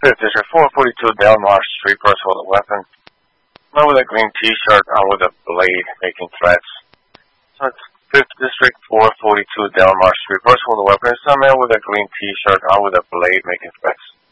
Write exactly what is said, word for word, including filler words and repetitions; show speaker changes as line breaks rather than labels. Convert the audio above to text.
fifth District, four forty-two Delmar Street, person with a weapon. Man with a green t-shirt on with a blade making threats. So it's fifth District, four forty-two Delmar Street, person with a weapon. Some man with a green t-shirt on with a blade making threats.